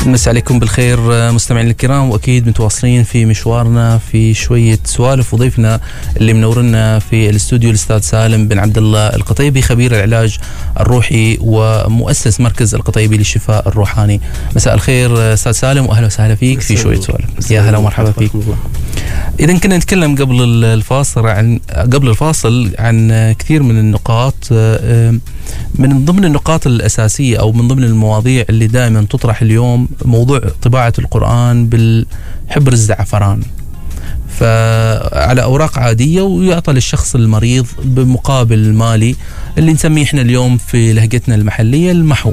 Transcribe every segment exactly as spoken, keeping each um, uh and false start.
مساء عليكم بالخير مستمعين الكرام، واكيد متواصلين في مشوارنا في شويه سوالف، وضيفنا اللي منورنا في الاستوديو الاستاذ سالم بن عبد الله القطيبي، خبير العلاج الروحي ومؤسس مركز القطيبي للشفاء الروحاني. مساء الخير استاذ سالم، واهلا وسهلا فيك في شويه سوالف. يا هلا ومرحبا فيك. اذا كنا نتكلم قبل الفاصل عن قبل الفاصل عن كثير من النقاط، من ضمن النقاط الاساسيه او من ضمن المواضيع اللي دائما تطرح اليوم موضوع طباعة القرآن بالحبر الزعفران، فعلى أوراق عادية ويعطى للشخص المريض بمقابل مالي اللي نسميه إحنا اليوم في لهجتنا المحلية المحو.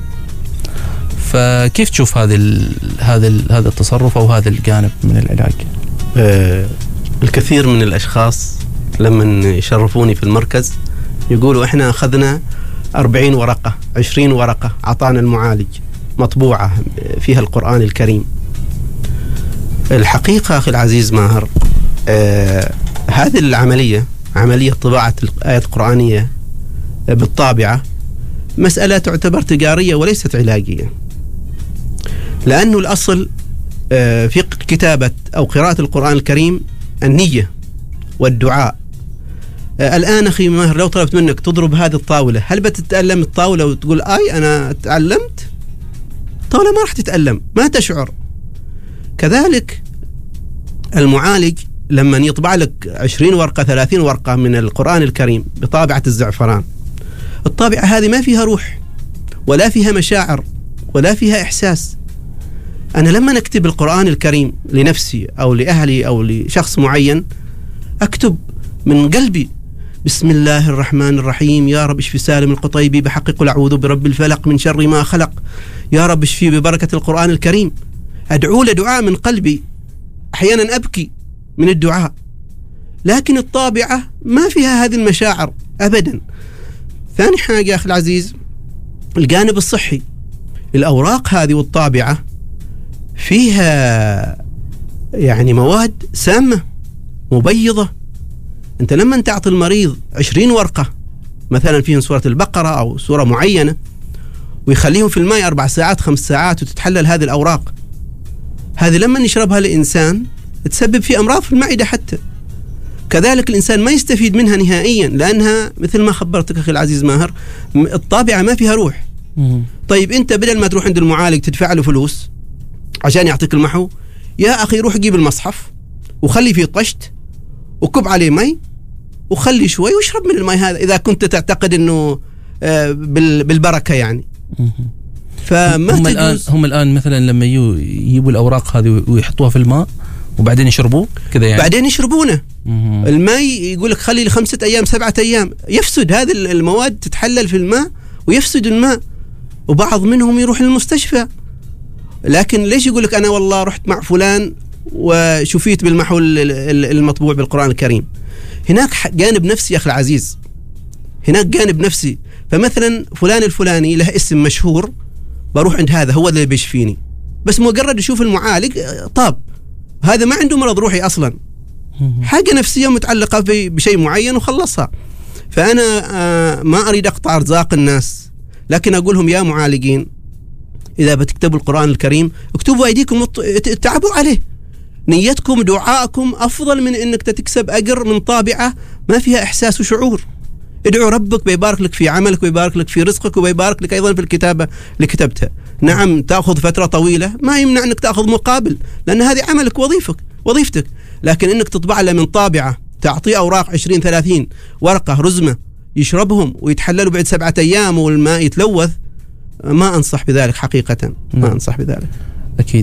فكيف تشوف هذا ال هذا ال هذا التصرف أو هذا الجانب من العلاج؟ آه الكثير من الأشخاص لما يشرفوني في المركز يقولوا إحنا أخذنا أربعين ورقة عشرين ورقة عطانا المعالج مطبوعة فيها القرآن الكريم. الحقيقة أخي العزيز ماهر، آه هذه العملية عملية طباعة الآيات القرآنية بالطابعة مسألة تعتبر تجارية وليست علاجية، لأنه الأصل آه في كتابة أو قراءة القرآن الكريم النية والدعاء. آه الآن أخي ماهر لو طلبت منك تضرب هذه الطاولة، هل بتتألم الطاولة وتقول آي أنا تعلمت؟ طاولة ما راح تتألم، ما تشعر. كذلك المعالج لما يطبع لك عشرين ورقة ثلاثين ورقة من القرآن الكريم بطابعة الزعفران، الطابعة هذه ما فيها روح ولا فيها مشاعر ولا فيها إحساس. أنا لما نكتب القرآن الكريم لنفسي أو لأهلي أو لشخص معين أكتب من قلبي بسم الله الرحمن الرحيم، يا رب اشفي سالم القطيبي بحق قل أعوذ برب الفلق من شر ما خلق، يا رب اشفي ببركة القرآن الكريم. أدعو له دعاء من قلبي، أحيانا أبكي من الدعاء، لكن الطابعة ما فيها هذه المشاعر أبدا. ثاني حاجة أخي العزيز الجانب الصحي، الأوراق هذه والطابعة فيها يعني مواد سامة مبيضة. أنت لما تعطي المريض عشرين ورقة مثلا فيهم سورة البقرة أو سورة معينة ويخليهم في الماء أربع ساعات خمس ساعات وتتحلل هذه الأوراق، هذه لما يشربها الإنسان تسبب في أمراض في المعدة حتى. كذلك الإنسان ما يستفيد منها نهائيا، لأنها مثل ما خبرتك أخي العزيز ماهر الطابعة ما فيها روح. طيب أنت بدل ما تروح عند المعالج تدفع له فلوس عشان يعطيك المحو، يا أخي روح جيب المصحف وخلي فيه طشت وكب عليه مي وخلي شوي واشرب من المي هذا إذا كنت تعتقد أنه بالبركة يعني. فما هم الآن هم الآن مثلا لما يجيبوا الأوراق هذه ويحطوها في الماء وبعدين يشربوه كذا يعني، بعدين يشربونه الماء يقول لك خلي لخمسة أيام سبعة أيام، يفسد هذه المواد تتحلل في الماء ويفسد الماء، وبعض منهم يروح للمستشفى. لكن ليش يقول لك أنا والله رحت مع فلان وشفيت بالمحو المطبوع بالقرآن الكريم؟ هناك جانب نفسي يا أخي العزيز، هناك جانب نفسي. فمثلا فلان الفلاني له اسم مشهور، بروح عند هذا هو اللي بيشفيني، بس مجرد يشوف المعالج طاب، هذا ما عنده مرض روحي أصلا، حاجة نفسية متعلقة بشيء معين وخلصها. فأنا ما أريد أقطع أرزاق الناس، لكن أقولهم يا معالجين إذا بتكتبوا القرآن الكريم اكتبوا أيديكم تعبوا عليه، نيتكم دعائكم أفضل من أنك تكسب أجر من طابعة ما فيها إحساس وشعور. ادعو ربك بيبارك لك في عملك ويبارك لك في رزقك ويبارك لك أيضا في الكتابة اللي كتبتها. نعم تأخذ فترة طويلة، ما يمنع أنك تأخذ مقابل، لأن هذه عملك وظيفك وظيفتك. لكن أنك تطبع له من طابعة تعطيه أوراق عشرين ثلاثين ورقة رزمة يشربهم ويتحللوا بعد سبعة أيام والماء يتلوث، ما أنصح بذلك حقيقة، ما أنصح بذلك. أكيد.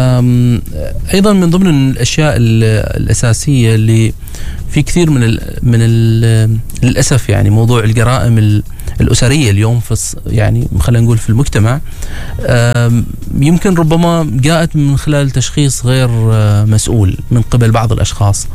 أيضا من ضمن الأشياء الأساسية اللي في كثير من ال من ال للأسف يعني موضوع الجرائم الأسرية اليوم في يعني خلينا نقول في المجتمع، يمكن ربما جاءت من خلال تشخيص غير مسؤول من قبل بعض الأشخاص.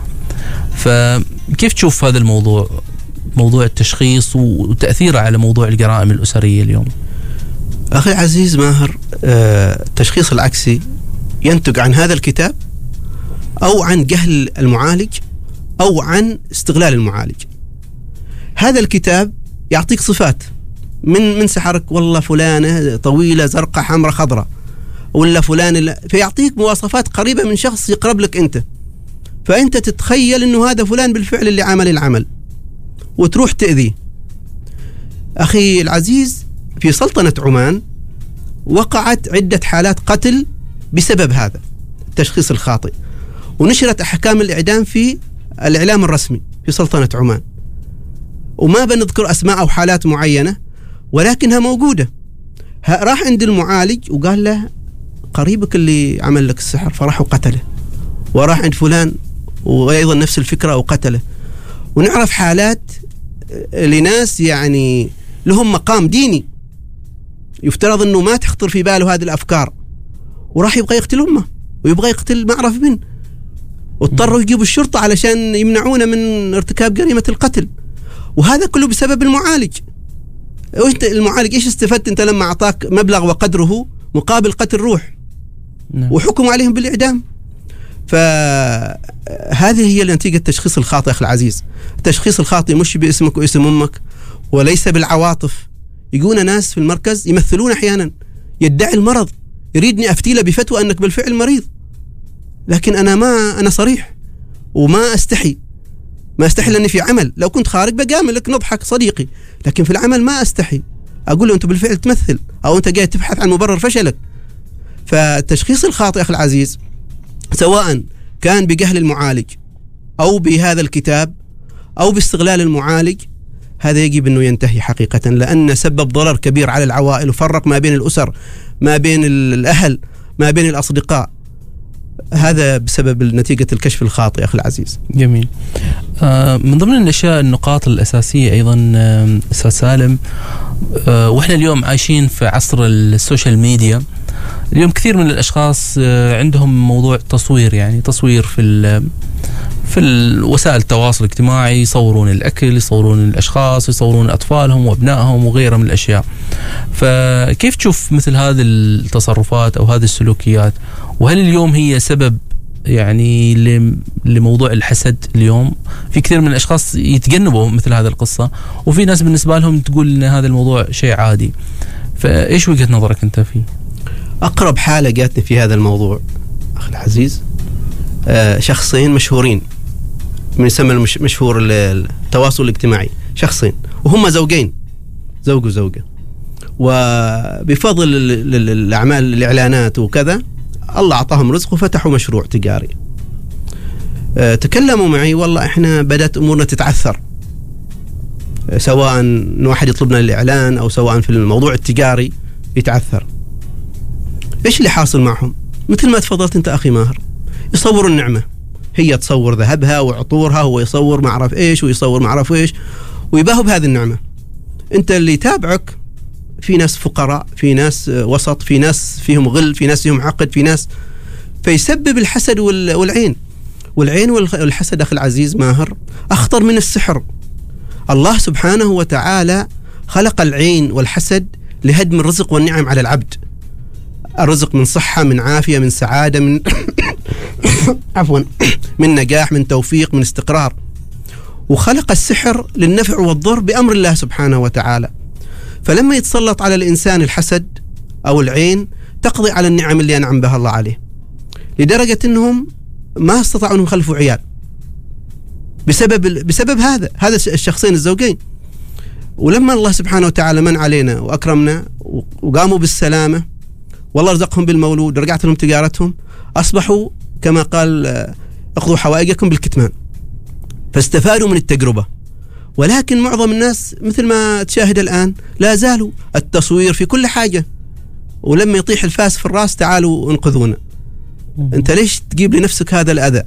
فكيف تشوف هذا الموضوع، موضوع التشخيص وتأثيره على موضوع الجرائم الأسرية اليوم؟ أخي عزيز ماهر، التشخيص العكسي ينتج عن هذا الكتاب أو عن جهل المعالج أو عن استغلال المعالج. هذا الكتاب يعطيك صفات، من من سحرك والله فلانة طويلة زرقاء حمراء خضراء، ولا فلان اللي فيعطيك مواصفات قريبة من شخص يقرب لك أنت، فأنت تتخيل أنه هذا فلان بالفعل اللي عمل العمل وتروح تأذيه. أخي العزيز، في سلطنة عمان وقعت عدة حالات قتل بسبب هذا التشخيص الخاطئ، ونشرت أحكام الإعدام في الإعلام الرسمي في سلطنة عمان، وما بنذكر أسماء أو حالات معينة ولكنها موجودة. راح عند المعالج وقال له قريبك اللي عمل لك السحر، فراح وقتله. وراح عند فلان وأيضا نفس الفكرة وقتله. ونعرف حالات لناس يعني لهم مقام ديني يفترض أنه ما تخطر في باله هذه الأفكار، وراح يبغى يقتل أمه ويبغى يقتل معرف من، واضطروا يجيبوا الشرطة علشان يمنعونه من ارتكاب جريمة القتل. وهذا كله بسبب المعالج. وانت المعالج ايش استفدت انت لما اعطاك مبلغ وقدره مقابل قتل روح وحكموا عليهم بالإعدام؟ فهذه هي نتيجة التشخيص الخاطئ أخي العزيز. التشخيص الخاطئ مش باسمك واسم أمك وليس بالعواطف. يجونا ناس في المركز يمثلون أحيانا، يدعي المرض، يريدني أفتيله بفتوى أنك بالفعل مريض، لكن أنا ما أنا صريح وما أستحي ما أستحي لأني في عمل. لو كنت خارج بجاملك نضحك صديقي، لكن في العمل ما أستحي أقول له أنت بالفعل تمثل أو أنت جاي تبحث عن مبرر فشلك. فالتشخيص الخاطئ أخي العزيز سواء كان بجهل المعالج أو بهذا الكتاب أو باستغلال المعالج، هذا يجب أنه ينتهي حقيقة، لأن سبب ضرر كبير على العوائل وفرق ما بين الأسر، ما بين الأهل، ما بين الأصدقاء. هذا بسبب نتيجة الكشف الخاطئ أخي العزيز. جميل. آه من ضمن الأشياء النقاط الأساسية أيضا آه أستاذ سالم، آه وإحنا اليوم عايشين في عصر السوشيال ميديا. اليوم كثير من الأشخاص آه عندهم موضوع تصوير، يعني تصوير في في وسائل التواصل الاجتماعي، يصورون الأكل، يصورون الأشخاص، يصورون أطفالهم وأبنائهم وغيرها من الأشياء. فكيف تشوف مثل هذه التصرفات أو هذه السلوكيات؟ وهل اليوم هي سبب يعني لموضوع الحسد؟ اليوم في كثير من الأشخاص يتجنبوا مثل هذه القصة، وفي ناس بالنسبة لهم تقول إن هذا الموضوع شيء عادي. فإيش وجهة نظرك أنت فيه؟ أقرب حالة جاتني في هذا الموضوع أخي العزيز آه شخصين مشهورين من يسمى المشهور التواصل الاجتماعي، شخصين وهم زوجين، زوج وزوجة، وبفضل الأعمال الإعلانات وكذا الله أعطاهم رزق وفتحوا مشروع تجاري. أه تكلموا معي، والله إحنا بدأت أمورنا تتعثر، أه سواء إن واحد يطلبنا الإعلان أو سواء في الموضوع التجاري يتعثر. إيش اللي حاصل معهم؟ مثل ما تفضلت أنت أخي ماهر، يصوروا النعمة، هي تصور ذهبها وعطورها، هو يصور ما أعرف إيش ويصور ما أعرف إيش، ويباهوا بهذه النعمة. أنت اللي يتابعك في ناس فقراء، في ناس وسط، في ناس فيهم غل، في ناس فيهم عقد، في ناس، فيسبب الحسد والعين. والعين والحسد أخي العزيز ماهر أخطر من السحر. الله سبحانه وتعالى خلق العين والحسد لهدم الرزق والنعم على العبد. الرزق من صحة، من عافية، من سعادة، من عفوا من نجاح، من توفيق، من استقرار. وخلق السحر للنفع والضر بأمر الله سبحانه وتعالى. فلما يتسلط على الإنسان الحسد أو العين تقضي على النعم اللي أنعم بها الله عليه، لدرجة أنهم ما استطاعوا أن يخلفوا عيال بسبب بسبب هذا هذا الشخصين الزوجين. ولما الله سبحانه وتعالى من علينا وأكرمنا وقاموا بالسلامة والله رزقهم بالمولود، رجعت لهم تجارتهم، أصبحوا كما قال اقضوا حوائجكم بالكتمان، فاستفادوا من التجربة. ولكن معظم الناس مثل ما تشاهد الآن لا زالوا التصوير في كل حاجة، ولما يطيح الفاس في الراس تعالوا انقذونا. أنت ليش تجيب لنفسك هذا الأذى؟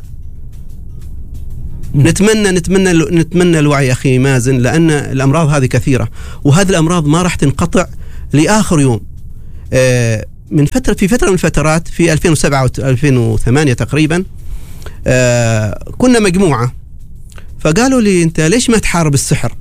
نتمنى نتمنى نتمنى الوعي أخي مازن، لأن الأمراض هذه كثيرة، وهذه الأمراض ما راح تنقطع لآخر يوم. آه من فترة في فترة من الفترات في ألفين وسبعة وألفين وثمانية تقريبا آه كنا مجموعة، فقالوا لي أنت ليش ما تحارب السحر؟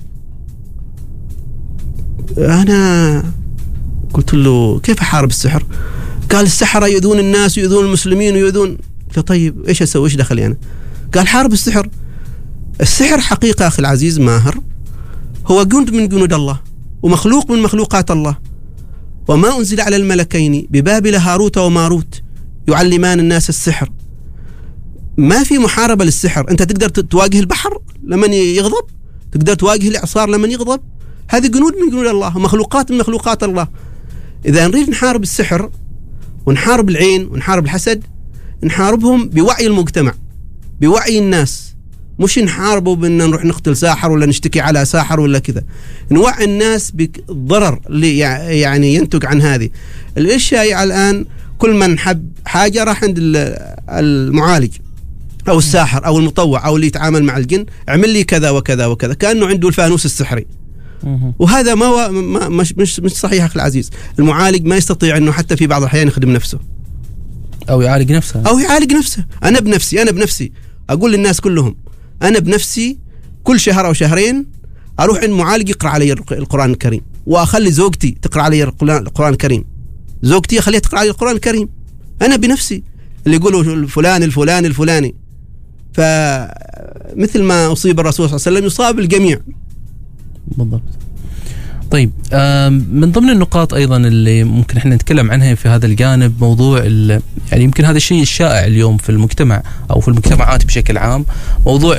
أنا قلت له كيف أحارب السحر؟ قال السحرة يؤذون الناس ويؤذون المسلمين ويؤذون. طيب إيش أسوي؟ إيش دخلي أنا؟ قال حارب السحر. السحر حقيقة أخي العزيز ماهر هو جند من جنود الله ومخلوق من مخلوقات الله، وما أنزل على الملكين ببابل هاروت وماروت يعلمان الناس السحر. ما في محاربة للسحر. أنت تقدر تواجه البحر لمن يغضب، تقدر تواجه الإعصار لمن يغضب، هذه جنود من جنود الله، مخلوقات من مخلوقات الله. إذا نريد نحارب السحر ونحارب العين ونحارب الحسد، نحاربهم بوعي المجتمع، بوعي الناس، مش نحاربه بأن نروح نقتل ساحر ولا نشتكي على ساحر ولا كذا. نوعي الناس بالضرر اللي يعني ينتج عن هذه الأشياء. الآن كل من حب حاجة راح عند المعالج أو الساحر أو المطوع أو اللي يتعامل مع الجن، اعمل لي كذا وكذا وكذا، كأنه عنده الفانوس السحري. وهذا ما, ما مش مش مش صحيح أخي العزيز. المعالج ما يستطيع أنه حتى في بعض الأحيان يخدم نفسه أو يعالج نفسه أو يعالج نفسه. أنا بنفسي أنا بنفسي أقول للناس كلهم، أنا بنفسي كل شهر أو شهرين أروح عند معالج يقرأ علي القرآن الكريم، وأخلي زوجتي تقرأ علي القرآن الكريم، زوجتي أخليها تقرأ علي القرآن الكريم، أنا بنفسي. اللي يقولوا الفلان الفلان الفلاني، فمثل ما أصيب الرسول صلى الله عليه وسلم يصاب الجميع. بالضبط. طيب، من ضمن النقاط أيضا اللي ممكن احنا نتكلم عنها في هذا الجانب موضوع يعني يمكن هذا الشيء الشائع اليوم في المجتمع أو في المجتمعات بشكل عام، موضوع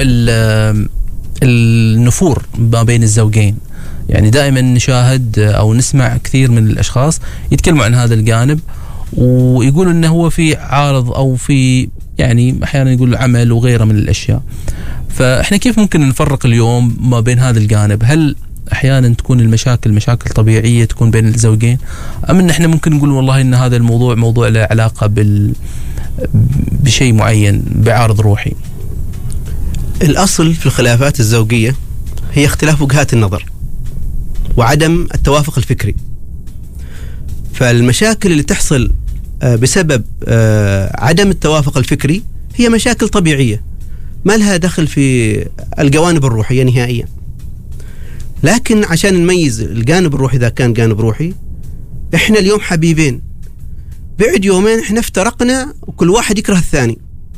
النفور ما بين الزوجين. يعني دائما نشاهد أو نسمع كثير من الأشخاص يتكلموا عن هذا الجانب ويقولوا أنه هو في عارض أو في يعني أحيانا يقول عمل وغيره من الأشياء. فإحنا كيف ممكن نفرق اليوم ما بين هذا الجانب؟ هل أحيانا تكون المشاكل مشاكل طبيعية تكون بين الزوجين، أم إن إحنا ممكن نقول والله إن هذا الموضوع موضوع له علاقة بال بشيء معين، بعارض روحي؟ الأصل في الخلافات الزوجية هي اختلاف وجهات النظر وعدم التوافق الفكري. فالمشاكل اللي تحصل بسبب عدم التوافق الفكري هي مشاكل طبيعية ما لها دخل في الجوانب الروحية نهائيا. لكن عشان نميز الجانب الروحي إذا كان جانب روحي، إحنا اليوم حبيبين، بعد يومين إحنا افترقنا وكل واحد يكره الثاني.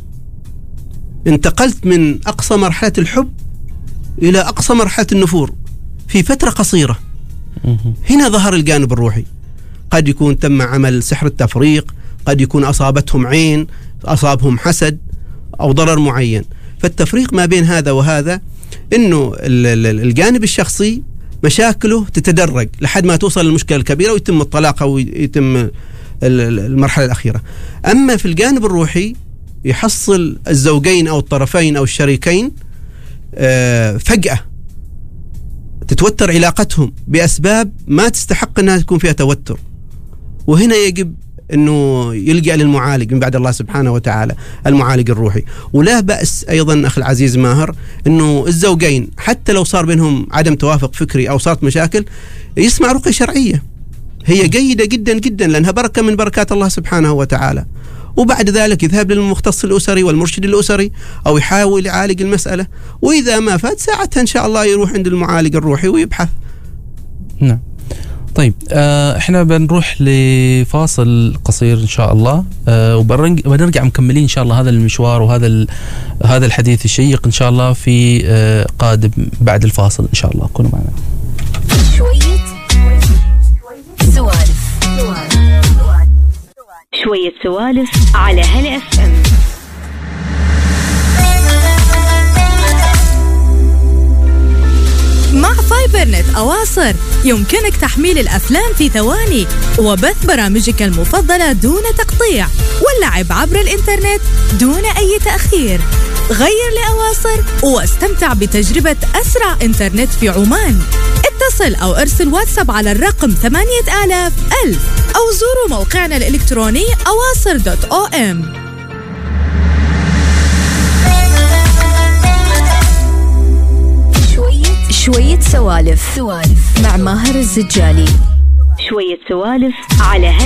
انتقلت من أقصى مرحلة الحب إلى أقصى مرحلة النفور في فترة قصيرة. هنا ظهر الجانب الروحي. قد يكون تم عمل سحر التفريق، قد يكون أصابتهم عين، أصابهم حسد أو ضرر معين. فالتفريق ما بين هذا وهذا إنه الجانب الشخصي مشاكله تتدرج لحد ما توصل للمشكلة الكبيرة ويتم الطلاق أو يتم المرحلة الأخيرة. أما في الجانب الروحي يحصل الزوجين أو الطرفين أو الشريكين فجأة تتوتر علاقتهم بأسباب ما تستحق أنها تكون فيها توتر، وهنا يجب أنه يلجأ للمعالج من بعد الله سبحانه وتعالى، المعالج الروحي. ولا بأس أيضا أخي العزيز ماهر أنه الزوجين حتى لو صار بينهم عدم توافق فكري أو صارت مشاكل يسمع رقية شرعية، هي جيدة جدا جدا لأنها بركة من بركات الله سبحانه وتعالى. وبعد ذلك يذهب للمختص الأسري والمرشد الأسري أو يحاول يعالج المسألة، وإذا ما فات ساعتها إن شاء الله يروح عند المعالج الروحي ويبحث. نعم. طيب، آه احنا بنروح لفاصل قصير ان شاء الله، آه وبنرجع مكملين ان شاء الله هذا المشوار وهذا هذا الحديث الشيق ان شاء الله في آه قادم بعد الفاصل ان شاء الله. كونوا معنا. شوية سوالف شوية سوالف على هلا اف ام. مع فايبرنت أواصر يمكنك تحميل الأفلام في ثواني وبث برامجك المفضلة دون تقطيع واللعب عبر الإنترنت دون أي تأخير. غير لأواصر واستمتع بتجربة أسرع إنترنت في عمان. اتصل أو ارسل واتساب على الرقم ثمانية آلاف ألف أو زوروا موقعنا الإلكتروني أواصر دوت أو إم. شوية سوالف سوالف مع ماهر الزجالي. شوية سوالف على